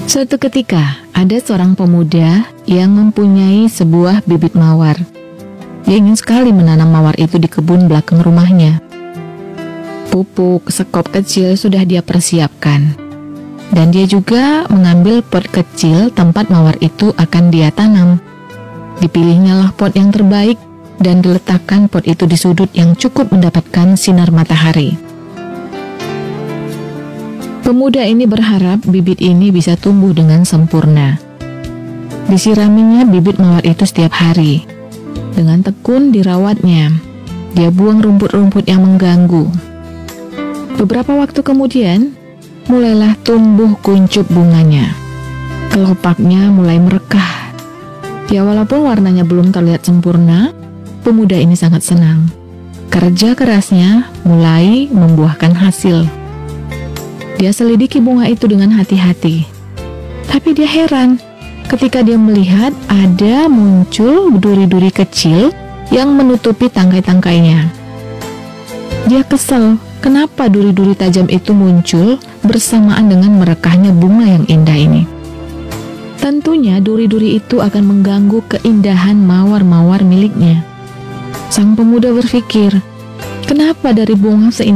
Suatu ketika, ada seorang pemuda yang mempunyai sebuah bibit mawar. Dia ingin sekali menanam mawar itu di kebun belakang rumahnya. Pupuk sekop kecil sudah dia persiapkan. Dan dia juga mengambil pot kecil tempat mawar itu akan dia tanam. Dipilihnya lah pot yang terbaik dan diletakkan pot itu di sudut yang cukup mendapatkan sinar matahari. Pemuda ini berharap bibit ini bisa tumbuh dengan sempurna. Disiraminya bibit mawar itu setiap hari. Dengan tekun dirawatnya. Dia buang rumput-rumput yang mengganggu. Beberapa waktu kemudian, mulailah tumbuh kuncup bunganya. Kelopaknya mulai merekah. Ya, walaupun warnanya belum terlihat sempurna, pemuda ini sangat senang. Kerja kerasnya mulai membuahkan hasil. Dia selidiki bunga itu dengan hati-hati. Tapi dia heran ketika dia melihat ada muncul duri-duri kecil yang menutupi tangkai-tangkainya. Dia kesal, kenapa duri-duri tajam itu muncul bersamaan dengan merekahnya bunga yang indah ini. Tentunya duri-duri itu akan mengganggu keindahan mawar-mawar miliknya. Sang pemuda berpikir, kenapa dari bunga seindah